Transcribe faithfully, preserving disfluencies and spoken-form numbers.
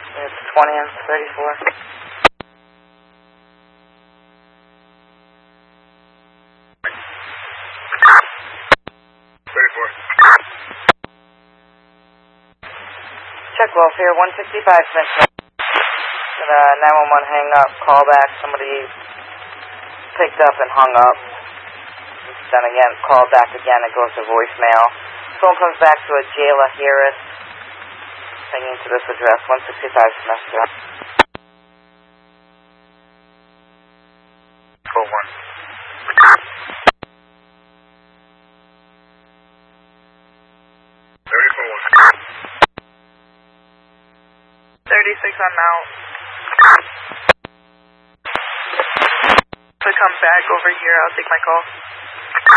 It's twenty and thirty-four. thirty-four. Check welfare, one sixty-five Smith. Uh, nine one one hang up, call back, somebody picked up and hung up. Then again, call back again, it goes to voicemail. Phone comes back to a Jayla Harris, singing to this address, one sixty-five Smith Drive. four one. thirty-four one. thirty-six on Mount. To come back over here, I'll take my call.